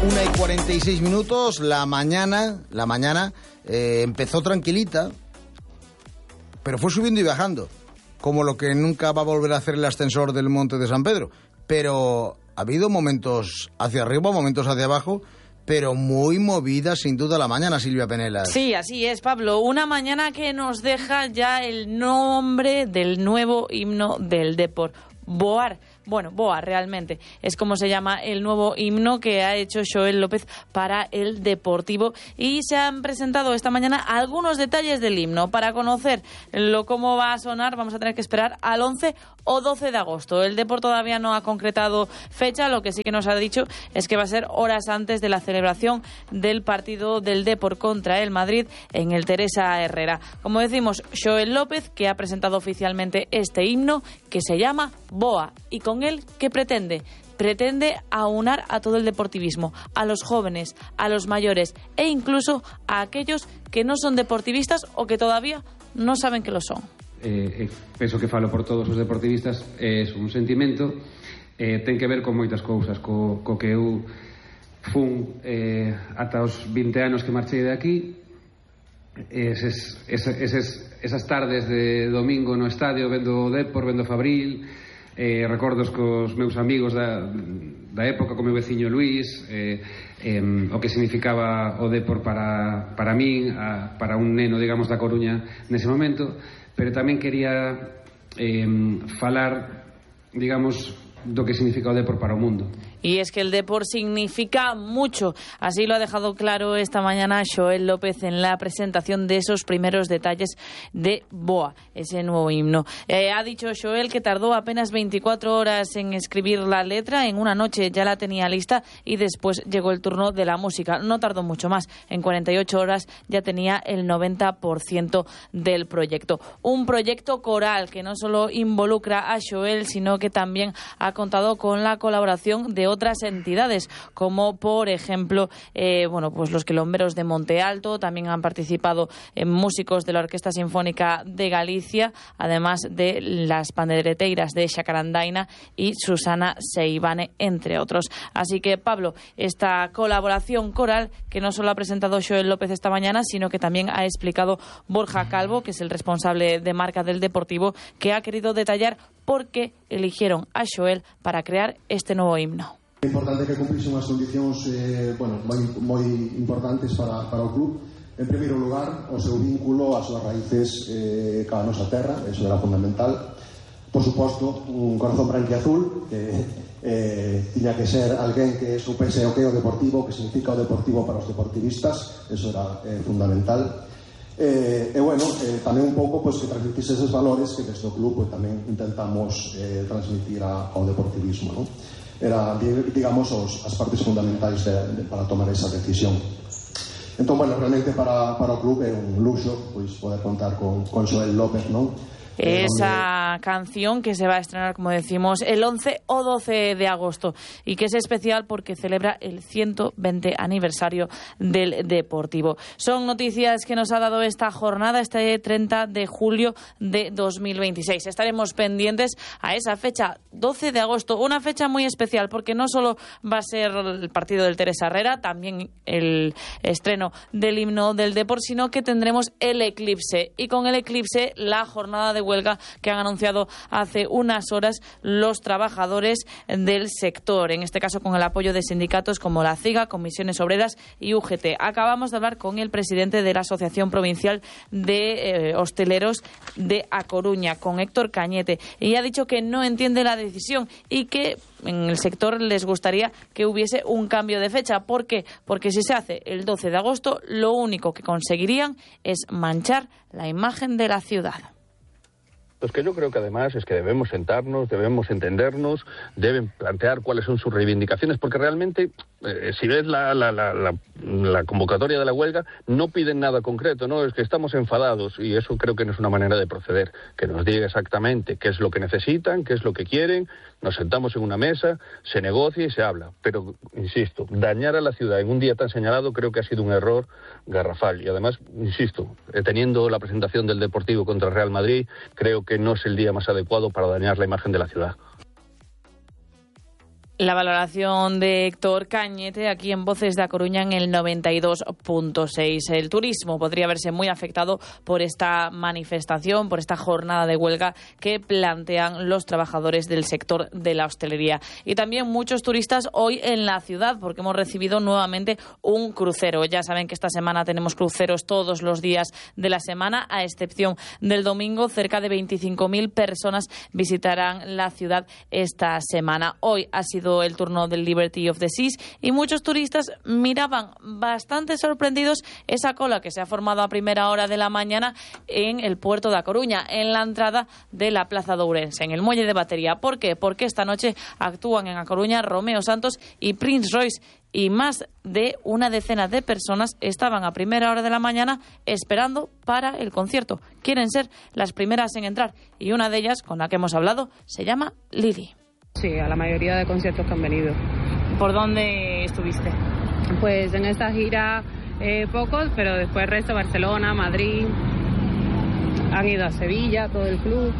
1:46, la mañana empezó tranquilita, pero fue subiendo y bajando, como lo que nunca va a volver a hacer el ascensor del Monte de San Pedro. Pero ha habido momentos hacia arriba, momentos hacia abajo, pero muy movida sin duda la mañana, Silvia Penelas. Sí, así es, Pablo. Una mañana que nos deja ya el nombre del nuevo himno del Depor. Boar. Bueno, Boa realmente es como se llama el nuevo himno que ha hecho Xoel López para el Deportivo, y se han presentado esta mañana algunos detalles del himno. Para conocerlo cómo va a sonar vamos a tener que esperar al 11 o 12 de agosto. El Depor todavía no ha concretado fecha, lo que sí que nos ha dicho es que va a ser horas antes de la celebración del partido del Depor contra el Madrid en el Teresa Herrera. Como decimos, Xoel López, que ha presentado oficialmente este himno que se llama Boa, y con él, ¿qué pretende? Pretende aunar a todo el deportivismo, a los jóvenes, a los mayores e incluso a aquellos que no son deportivistas o que todavía no saben que lo son. Penso que falo por todos os deportivistas, é un sentimento, ten que ver con moitas cousas, co que eu fun ata os 20 anos que marchei de aquí, esas tardes de domingo no estadio vendo o Depor, vendo Fabril, recordos cos meus amigos da época, co meu veciño Luís, o que significaba o Depor para min, para un neno, digamos, da Coruña nese momento, pero tamén quería falar, digamos, do que significa o Depor para o mundo. Y es que el Depor significa mucho. Así lo ha dejado claro esta mañana Xoel López en la presentación de esos primeros detalles de Boa, ese nuevo himno. Ha dicho Xoel que tardó apenas 24 horas en escribir la letra. En una noche ya la tenía lista y después llegó el turno de la música. No tardó mucho más. En 48 horas ya tenía el 90% del proyecto. Un proyecto coral que no solo involucra a Xoel, sino que también ha contado con la colaboración de otras entidades, como por ejemplo pues los quilomberos de Monte Alto. También han participado músicos de la Orquesta Sinfónica de Galicia, además de las pandereteiras de Xacarandaina y Susana Seivane, entre otros. Así que, Pablo, esta colaboración coral que no solo ha presentado Xoel López esta mañana, sino que también ha explicado Borja Calvo, que es el responsable de marca del Deportivo, que ha querido detallar por qué eligieron a Xoel para crear este nuevo himno. É importante que cumplise unhas condicións moi importantes para o club. En primeiro lugar, o seu vínculo, as súas raíces ca nosa terra, eso era fundamental. Por suposto, un corazón branquiazul, que tiña que ser alguén que supese o que é o deportivo, que significa o deportivo para os deportivistas, eso era fundamental. Tamén un pouco que transmitise esos valores que desde o club tamén intentamos transmitir ao deportivismo, non? Era, digamos, as partes fundamentais para tomar esa decisión. Entón, realmente para o club é un luxo poder contar con Xoel López, non? Esa canción que se va a estrenar, como decimos, el 11 o 12 de agosto y que es especial porque celebra el 120 aniversario del Deportivo. Son noticias que nos ha dado esta jornada, este 30 de julio de 2026. Estaremos pendientes a esa fecha, 12 de agosto, una fecha muy especial porque no solo va a ser el partido del Teresa Herrera, también el estreno del himno del Depor, sino que tendremos el eclipse, y con el eclipse la jornada de huelga que han anunciado hace unas horas los trabajadores del sector, en este caso con el apoyo de sindicatos como la CIGA, Comisiones Obreras y UGT. Acabamos de hablar con el presidente de la Asociación Provincial de Hosteleros de A Coruña, con Héctor Cañete, y ha dicho que no entiende la decisión y que en el sector les gustaría que hubiese un cambio de fecha. ¿Por qué? Porque si se hace el 12 de agosto, lo único que conseguirían es manchar la imagen de la ciudad. Pues que yo creo que además es que debemos sentarnos, debemos entendernos, deben plantear cuáles son sus reivindicaciones, porque realmente, si ves la convocatoria de la huelga, no piden nada concreto, ¿no? Es que estamos enfadados y eso creo que no es una manera de proceder. Que nos diga exactamente qué es lo que necesitan, qué es lo que quieren, nos sentamos en una mesa, se negocia y se habla. Pero, insisto, dañar a la ciudad en un día tan señalado creo que ha sido un error garrafal. Y además, insisto, teniendo la presentación del Deportivo contra el Real Madrid, creo que no es el día más adecuado para dañar la imagen de la ciudad. La valoración de Héctor Cañete aquí en Voces de A Coruña en el 92.6. El turismo podría verse muy afectado por esta manifestación, por esta jornada de huelga que plantean los trabajadores del sector de la hostelería. Y también muchos turistas hoy en la ciudad, porque hemos recibido nuevamente un crucero. Ya saben que esta semana tenemos cruceros todos los días de la semana, a excepción del domingo. Cerca de 25.000 personas visitarán la ciudad esta semana. Hoy ha sido el turno del Liberty of the Seas y muchos turistas miraban bastante sorprendidos esa cola que se ha formado a primera hora de la mañana en el puerto de A Coruña, en la entrada de la Plaza de Ourense, en el muelle de Batería. ¿Por qué? Porque esta noche actúan en A Coruña Romeo Santos y Prince Royce, y más de una decena de personas estaban a primera hora de la mañana esperando para el concierto. Quieren ser las primeras en entrar y una de ellas, con la que hemos hablado, se llama Lili. Sí, a la mayoría de conciertos que han venido. ¿Por dónde estuviste? Pues en esta gira pocos, pero después el resto, Barcelona, Madrid, han ido a Sevilla, todo el club.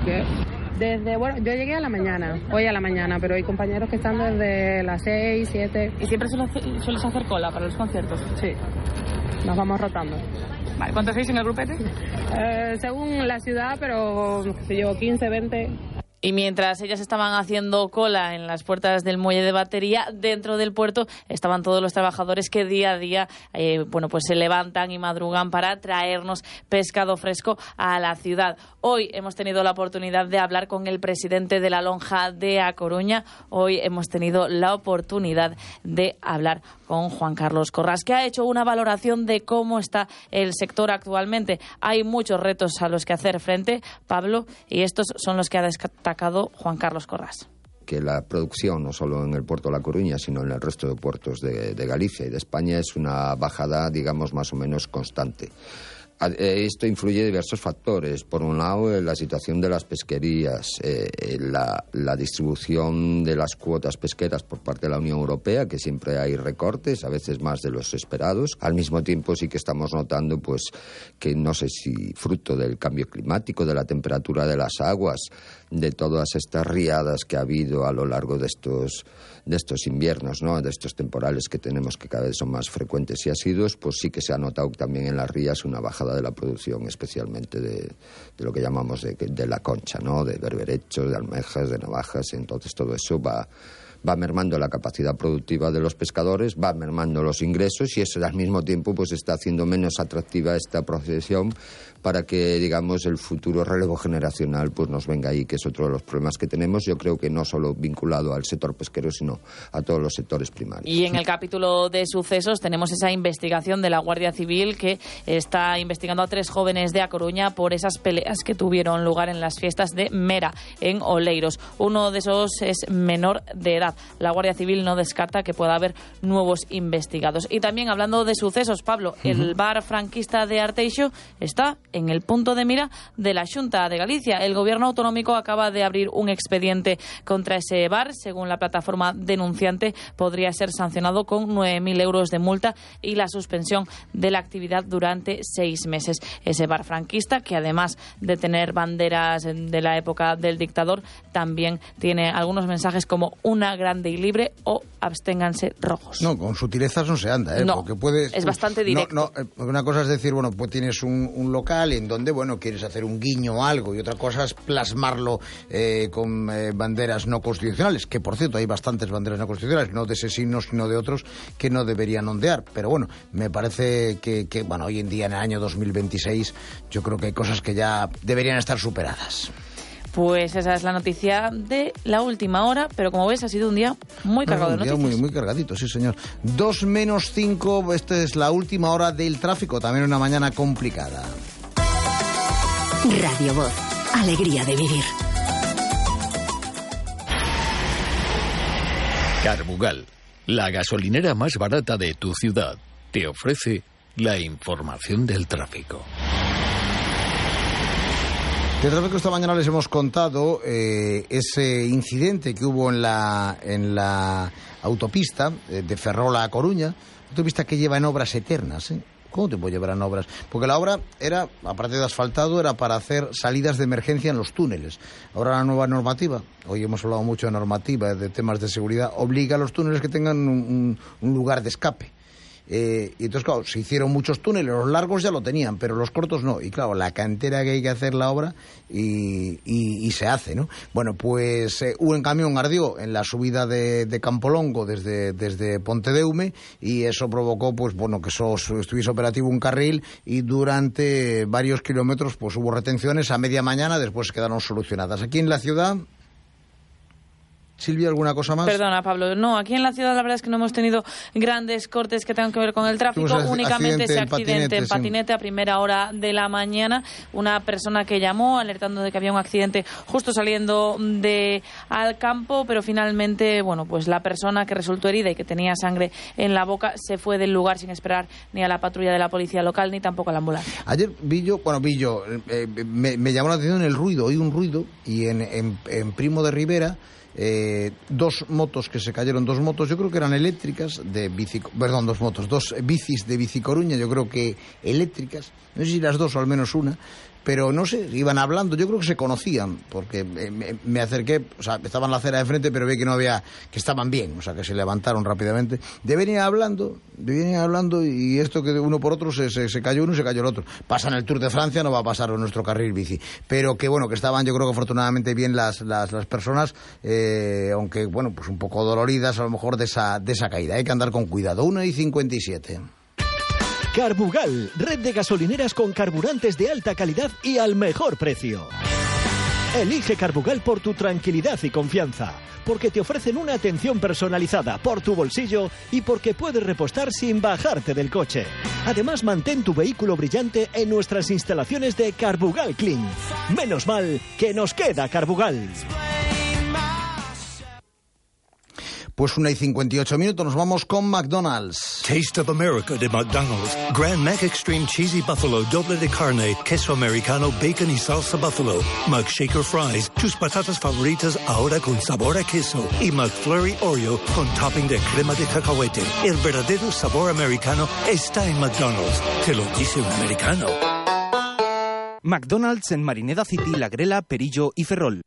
Yo llegué a la mañana, hoy a la mañana, pero hay compañeros que están desde las 6, 7. ¿Y siempre sueles hacer cola para los conciertos? Sí, nos vamos rotando. Vale, ¿cuántos sois en el grupete? Según la ciudad, pero 15, 20... Y mientras ellas estaban haciendo cola en las puertas del muelle de Batería, dentro del puerto estaban todos los trabajadores que día a día pues se levantan y madrugan para traernos pescado fresco a la ciudad. Hoy hemos tenido la oportunidad de hablar con el presidente de la lonja de A Coruña. Hoy hemos tenido la oportunidad de hablar con Juan Carlos Corrás, que ha hecho una valoración de cómo está el sector actualmente. Hay muchos retos a los que hacer frente, Pablo, y estos son los que ha destacado Juan Carlos Corrás. Que la producción, no solo en el puerto de La Coruña, sino en el resto de puertos de Galicia y de España, es una bajada, digamos, más o menos constante. Esto influye en diversos factores. Por un lado, la situación de las pesquerías, la distribución de las cuotas pesqueras por parte de la Unión Europea, que siempre hay recortes, a veces más de los esperados. Al mismo tiempo, sí que estamos notando pues que, no sé si fruto del cambio climático, de la temperatura de las aguas, de todas estas riadas que ha habido a lo largo de estos inviernos, ¿no?, de estos temporales que tenemos, que cada vez son más frecuentes y asiduos, pues sí que se ha notado también en las rías una bajada de la producción, especialmente de lo que llamamos de la concha, ¿no?, de berberechos, de almejas, de navajas. Entonces todo eso va mermando la capacidad productiva de los pescadores, va mermando los ingresos, y eso al mismo tiempo pues está haciendo menos atractiva esta profesión para que, digamos, el futuro relevo generacional pues nos venga ahí, que es otro de los problemas que tenemos, yo creo que no solo vinculado al sector pesquero, sino a todos los sectores primarios. Y en el capítulo de sucesos tenemos esa investigación de la Guardia Civil, que está investigando a 3 jóvenes de A Coruña por esas peleas que tuvieron lugar en las fiestas de Mera, en Oleiros. Uno de esos es menor de edad. La Guardia Civil no descarta que pueda haber nuevos investigados. Y también, hablando de sucesos, Pablo, el bar franquista de Arteixo está en el punto de mira de la Xunta de Galicia. El gobierno autonómico acaba de abrir un expediente contra ese bar. Según la plataforma denunciante, podría ser sancionado con 9.000 euros de multa y la suspensión de la actividad durante 6 meses. Ese bar franquista, que además de tener banderas de la época del dictador, también tiene algunos mensajes como una grande y libre o absténganse rojos. No, con sutilezas no se anda, no, porque puedes, es bastante directo. Una cosa es decir, bueno, pues tienes un local en donde, bueno, quieres hacer un guiño o algo, y otra cosa es plasmarlo con banderas no constitucionales, que por cierto hay bastantes banderas no constitucionales, no de ese signo, sino de otros que no deberían ondear. Pero bueno, me parece que bueno, hoy en día, en el año 2026, yo creo que hay cosas que ya deberían estar superadas. Pues esa es la noticia de la última hora, pero como ves ha sido un día muy cargado de noticias. Muy cargadito, sí señor. 2:05, esta es la última hora del tráfico, también una mañana complicada. Radio Voz, alegría de vivir. Carbugal, la gasolinera más barata de tu ciudad, te ofrece la información del tráfico. De tráfico, esta mañana les hemos contado ese incidente que hubo en la autopista de Ferrol a Coruña, autopista que lleva en obras eternas, ¿Cómo tiempo llevarán obras? Porque la obra era, aparte de asfaltado, era para hacer salidas de emergencia en los túneles. Ahora la nueva normativa, hoy hemos hablado mucho de normativa, de temas de seguridad, obliga a los túneles que tengan un lugar de escape. Y entonces, claro, se hicieron muchos túneles, los largos ya lo tenían, pero los cortos no. Y claro, la cantera que hay que hacer la obra y se hace, ¿no? Bueno, pues un camión ardió en la subida de Campolongo desde Pontedeume y eso provocó, pues bueno, que estuviese operativo un carril y durante varios kilómetros pues hubo retenciones a media mañana, después quedaron solucionadas. Aquí en la ciudad... Silvia, ¿alguna cosa más? Perdona, Pablo. No, aquí en la ciudad la verdad es que no hemos tenido grandes cortes que tengan que ver con el tráfico. Únicamente ese accidente en patinete a primera hora de la mañana. Una persona que llamó alertando de que había un accidente justo saliendo al campo, pero finalmente, bueno, pues la persona que resultó herida y que tenía sangre en la boca se fue del lugar sin esperar ni a la patrulla de la policía local ni tampoco a la ambulancia. Ayer me llamó la atención el ruido, oí un ruido y en Primo de Rivera... dos motos que se cayeron, dos motos, yo creo que eran eléctricas dos bicis de Bicicoruña, yo creo que eléctricas, no sé si las dos o al menos una, pero no sé, iban hablando, yo creo que se conocían, porque me acerqué, o sea, estaban en la acera de frente, pero vi que estaban bien, o sea, que se levantaron rápidamente. Venían hablando, y esto que de uno por otro se cayó uno y se cayó el otro. Pasa en el Tour de Francia, no va a pasar en nuestro carril bici, pero que bueno, que estaban, yo creo que afortunadamente bien las personas, aunque bueno, pues un poco doloridas a lo mejor de esa caída. Hay que andar con cuidado. 1:57. Carbugal, red de gasolineras con carburantes de alta calidad y al mejor precio. Elige Carbugal por tu tranquilidad y confianza, porque te ofrecen una atención personalizada por tu bolsillo y porque puedes repostar sin bajarte del coche. Además, mantén tu vehículo brillante en nuestras instalaciones de Carbugal Clean. Menos mal que nos queda Carbugal. Pues 1:58, nos vamos con McDonald's. Taste of America de McDonald's. Grand Mac Extreme Cheesy Buffalo, doble de carne, queso americano, bacon y salsa buffalo. McShaker Fries, tus patatas favoritas ahora con sabor a queso. Y McFlurry Oreo con topping de crema de cacahuete. El verdadero sabor americano está en McDonald's. Te lo dice un americano. McDonald's en Marineda City, La Grela, Perillo y Ferrol.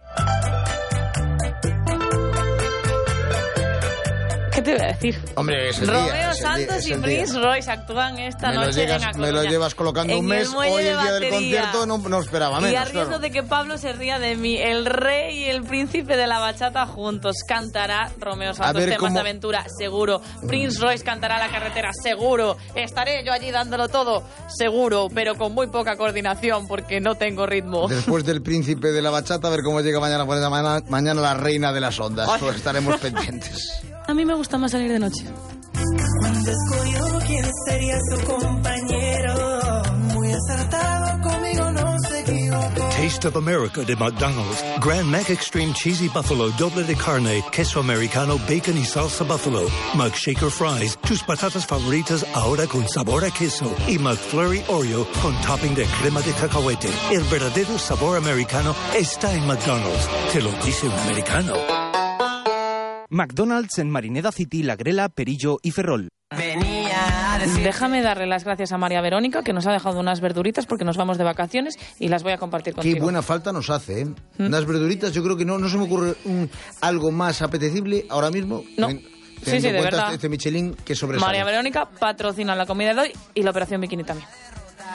¿Qué te voy a decir? Hombre, Romeo Santos y Prince Royce actúan esta noche en A Coruña. Me lo llevas colocando un mes, hoy el día del concierto no esperaba menos. Y a riesgo de que Pablo se ría de mí, el rey y el príncipe de la bachata juntos. Cantará Romeo Santos temas de aventura, seguro. Prince Royce cantará La Carretera, seguro. Estaré yo allí dándolo todo, seguro, pero con muy poca coordinación porque no tengo ritmo. Después del príncipe de la bachata, a ver cómo llega mañana la reina de las ondas. Pues estaremos pendientes. A mí me gusta más salir de noche. Cuando escogió quién sería su compañero, muy acertado, conmigo no se equivocó. Taste of America de McDonald's. Grand Mac Extreme Cheesy Buffalo, doble de carne, queso americano, bacon y salsa buffalo. McShaker Fries, tus patatas favoritas ahora con sabor a queso. Y McFlurry Oreo con topping de crema de cacahuete. El verdadero sabor americano está en McDonald's. Te lo dice un americano. McDonald's en Marineda City, La Grela, Perillo y Ferrol. Déjame darle las gracias a María Verónica, que nos ha dejado unas verduritas porque nos vamos de vacaciones y las voy a compartir contigo. Qué buena falta nos hace, ¿eh? Unas verduritas, yo creo que no se me ocurre algo más apetecible ahora mismo. No. Sí, de verdad. Este Michelin que sobresale. María Verónica patrocina la comida de hoy y la Operación Bikini también.